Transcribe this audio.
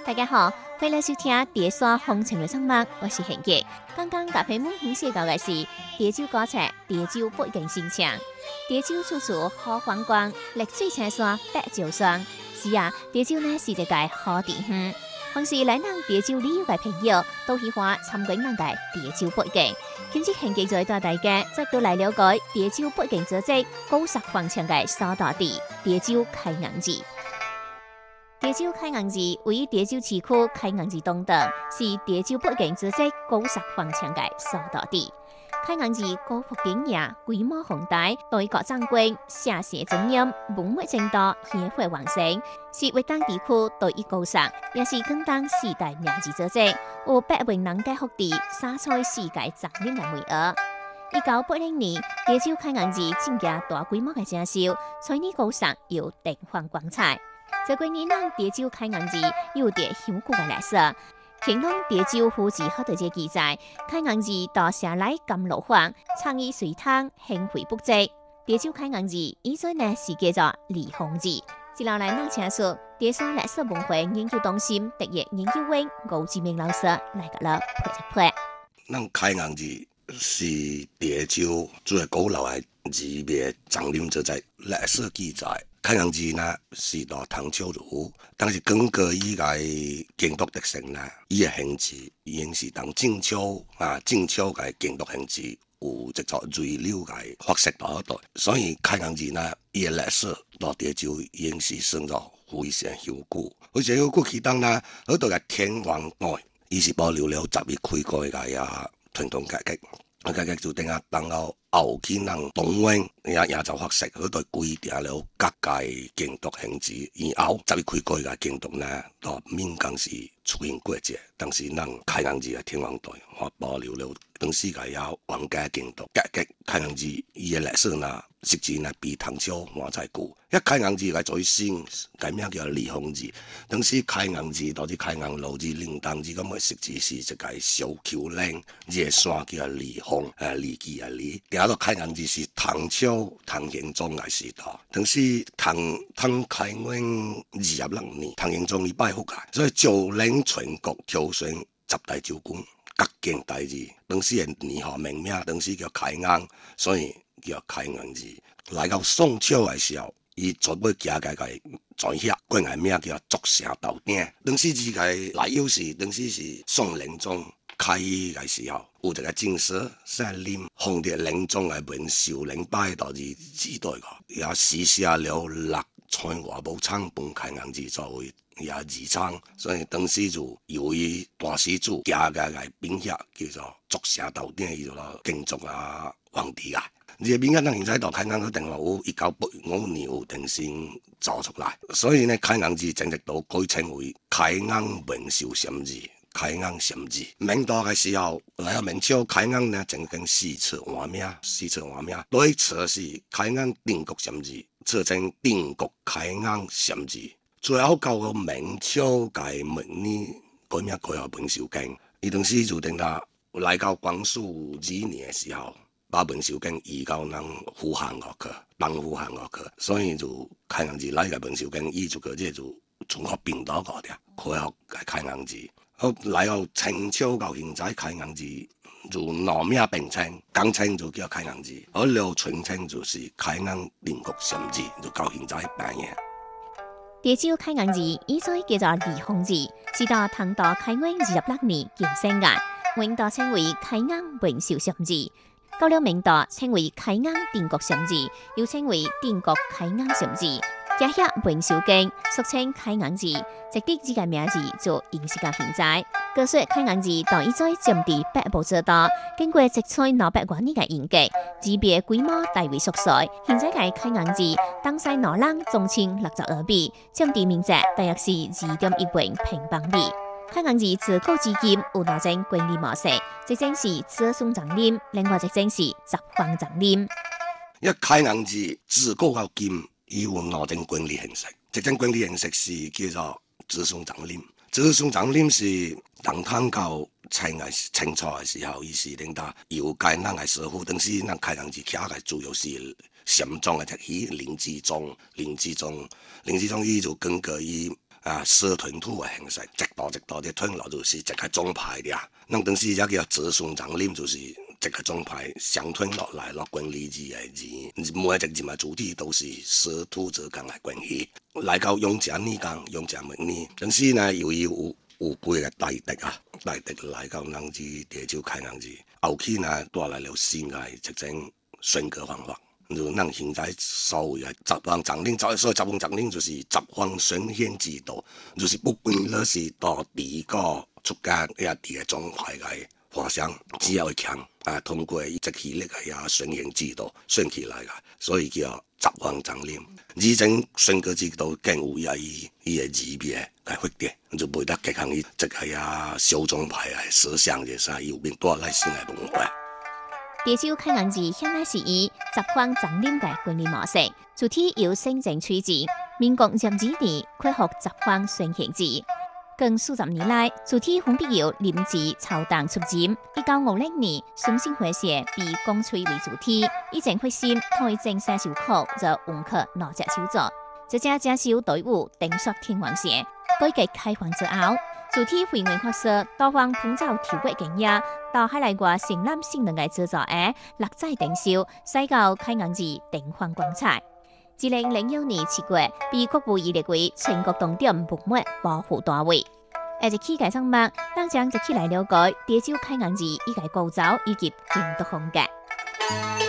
大家好，欢迎来收听《蝶沙风情的生物》，我是贤杰。刚刚甲屏幕显示到的是蝶洲古刹蝶洲北境新墙。蝶洲处处好风光，绿水青山白蕉霜。是啊，蝶洲呢是一个好地方。凡是来咱蝶洲旅游的朋友，都喜欢参观咱个蝶洲北境。今次贤杰就带大家再度来了解蝶洲北境组织90方墙的所在地——蝶洲开阳寺。蝶洲开阳寺位于蝶洲市区开阳寺东侧，是蝶洲北境组织90方墙的所在地。开阳寺古朴典雅，规模宏大，对各壮观，社社整验，文物程度鲜活旺盛，是华东地区独一高尚，也是广东四大名寺组织，有百万人嘅福地，洒彩世界长领嘅美额。1980年，蝶洲开阳寺增加大规模嘅整修，彩泥高尚又灯光光彩。这几年，咱蝶洲开阳寺有着悠久嘅历史。乾隆蝶洲府志好多嘅記載，開陽寺到城內甘露坊，倡議水湯，興惠不濟。蝶洲開陽寺以前呢是叫做離峰寺。接落來，咱請出蝶山歷史文化研究中心特約研究員吳志明老師來個啦陪一陪。 咱開陽寺是蝶洲最古老嘅寺廟藏林所在，歷史記載。開陽寺呢是到唐朝儒，但是根據伊個建築特性呢，伊嘅形制已經是當正朝嘅建築形制有一座銳流嘅發色到度，所以開陽寺呢伊嘅歷史到蝶洲已經是算作非常悠久。非常悠久期間呢，好多嘅天王廟，伊是保留了10月開過嘅傳統價值。價格就等下當到後期人動員也就發色，好多規定了各界建築形制，然後10月開過嘅建築呢，到民間是出現過節，但是咱開陽寺嘅天王隊，我保留了當時嘅有皇家建築，價格開陽寺伊嘅歷史呢，實際呢比唐朝還在久。一開陽寺嘅最先改名叫離峰寺，當時開陽寺到啲開陽路寺、靈當寺咁嘅實際是一個小丘陵，熱山叫離峰，離記啊離。行到開陽寺是唐朝唐玄宗嘅時代，當時唐開元26年，唐玄宗伊拜佛啊，所以招領全國挑選10大州官。各件代志，當時嘅年號命名，當時叫開陽，所以叫開陽寺。來到宋朝嘅時候，伊全部加個全寫，改個名叫竹城豆鼎。當時這個來由是，當時是宋仁宗開議嘅時候，有一個正史姓林，奉着仁宗嘅文壽08到時代個，也實寫了6川外武昌本開陽寺作為。也義昌，所以當時就由於大施主加個兵俠叫做竹城豆鼎，伊就攞建築皇帝啊。呢個兵俠咱現在到開陽嗰定話有1985年有電視做出來，所以呢開陽寺正直到改稱為開陽文壽禪寺。開陽禪寺，明代嘅時候來到明朝，開陽呢曾經4次換名，第一次是開陽定國禪寺，次稱定國開陽禪寺。最後到個明朝嘅末年，改名改為文壽經。伊當時就等他來到光緒2年嘅時候，把文壽經移到咱府漢學去，東府漢學去，所以就開陽寺來個文壽經移出去，這就從學變到個啲開學嘅開陽寺。好來到清朝到現在，開陽寺就攞名並稱，簡稱就叫開陽寺，而了全稱就是開陽定國禪寺，就到現在扮嘢。 蝶洲開陽寺以前叫做離峰寺，是到唐代開元26年建成嘅，明代稱為開陽文壽禪寺，到了明代稱為開陽定國禪寺，又稱為定國開陽禪寺。加寫文壽經，俗稱開陽寺，直至這個名字就延續到現在。據說開陽寺到以前佔地8步之多，經過積采老百多年嘅研究，寺廟規模大為縮細。現在嘅開陽寺東西南廊總稱62米，佔地面積大約是2.1萬平方米。開陽寺自古至今有兩種管理模式，一種是子孫長領，另外一種是十方長領。 一開陽寺自古到今，伊有兩種管理形式，一種管理形式是叫做子孫長領。子孫長領是唐到清朝嘅時候，伊是領導由介咱嘅師傅，當時咱開陽寺徛嘅主要是禪宗嘅特許林志忠伊就根據伊蛇吞吐嘅形式，一道嘅吞落就是一個鐘牌嘅。咱當時也叫折松長林，就是一個鐘牌相吞落來，落滾利字嘅字，每一隻字嘅主題都是蛇吐者講嘅關係。來到永嘉呢講，永嘉明呢，當時呢由於有幾個大敵來到咱子潮州開咱子，後期呢帶來了新嘅一種選舉方法。就咱現在所謂嘅十方長令，所謂十方長令就是十方宣獻制度，就是不管你是到第個出家也第個宗派嘅華商，只要強通過即起力嘅也宣獻制度選起來嘅，所以叫十方長令。呢種選舉制度更有伊嘅字別嚟決定，就袂得結合伊即係小宗派嘅思想嘅啥，有變帶來新嘅文化。 潮州開陽字向來是以十方長令嘅管理模式，主體由省政取自，民國22年恢復十方宣獻制。近40年來，主體分別由臨時朝堂出任。1950年，順性會社被公吹為主體，以前決心推正西小考就換去羅隻手作，這隻正手隊伍定屬天王社。改革開放之後，主體會員學社多方碰走條約經驗，到海內外成立性能嘅製作嘅落在定銷，使到開陽字定方光彩。2006年7月，被國務院列為全國重點文物保護單位。而一期介紹目，當將一起來了解潮州開陽字依個構造以及建築風格。